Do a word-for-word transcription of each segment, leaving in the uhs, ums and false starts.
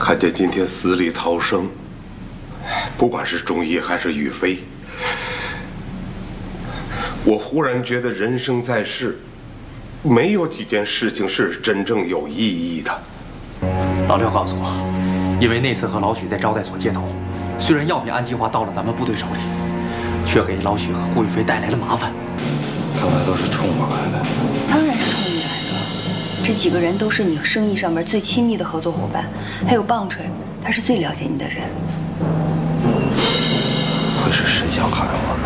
看见今天死里逃生，不管是钟毅还是宇飞，我忽然觉得人生在世，没有几件事情是真正有意义的。 老六告诉我，因为那次和老许在招待所接头，虽然药品按计划到了咱们部队手里，却给老许和顾宇飞带来了麻烦。 他们都是冲我来的。 当然是冲你来的。这几个人都是你生意上面最亲密的合作伙伴，还有棒槌，他是最了解你的人。 会是谁想害我？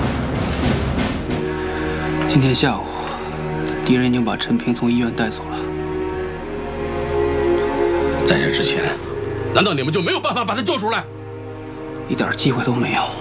今天下午，敌人已经把陈平从医院带走了。 在这之前，难道你们就没有办法把他救出来？ 一点机会都没有。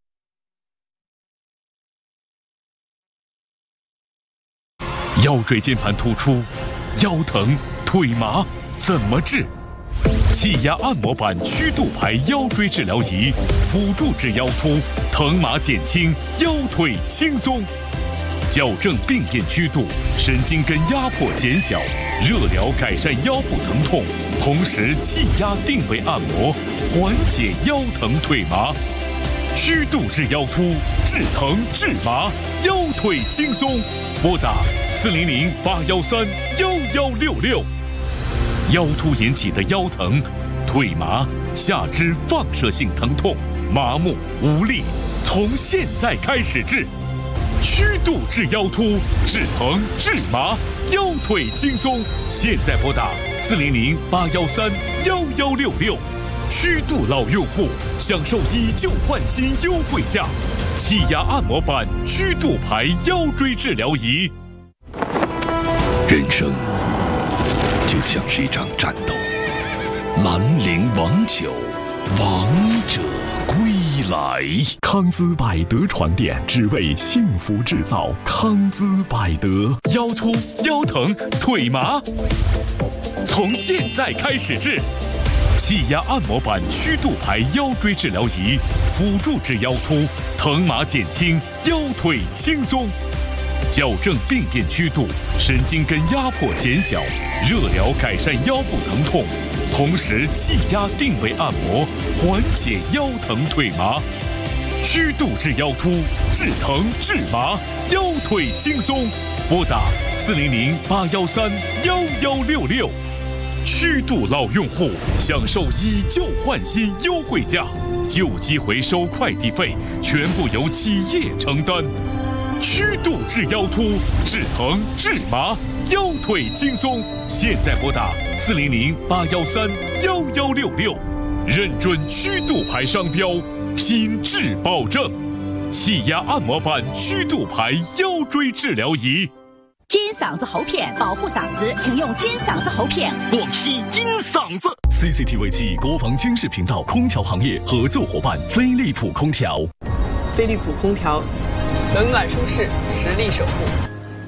腰椎间盘突出，腰疼、腿麻，怎么治？气压按摩板曲度排腰椎治疗仪，辅助治腰突，疼麻减轻，腰腿轻松。矫正病变曲度，神经根压迫减小，热疗改善腰部疼痛，同时气压定位按摩，缓解腰疼腿麻。曲度治腰突，治疼治麻，腰腿轻松。拨打四零零八幺三幺幺六六。腰突引起的腰疼、腿麻、下肢放射性疼痛、麻木无力，从现在开始治。曲度治腰突，治疼治麻，腰腿轻松。现在拨打四零零八幺三幺幺六六。曲度老用户享受以旧换新优惠价，气压按摩板曲度排腰椎治疗仪。 人生就像是一场战斗，兰陵王酒，王者归来。 康姿百德床垫，只为幸福制造。康姿百德，腰突、腰疼、腿麻，从现在开始治。气压按摩板曲度排腰椎治疗仪，辅助治腰突，疼麻减轻，腰腿轻松。矫正病变曲度，神经根压迫减小，热疗改善腰部疼痛，同时气压定位按摩，缓解腰疼腿麻。曲度治腰突，治疼治麻，腰腿轻松。拨打四零零八幺三幺幺六六。曲度老用户享受以旧换新优惠价，旧机回收快递费全部由企业承担。曲度治腰突，治疼治麻，腰腿轻松。现在拨打四零零八幺三幺幺六六，认准曲度牌商标，品质保证。气压按摩板曲度牌腰椎治疗仪。 金嗓子喉片保护嗓子，请用金嗓子喉片。 广西金嗓子 C C T V 七国防军事频道空调行业合作伙伴飞利浦空调。 飞利浦空调，冷暖舒适，实力守护。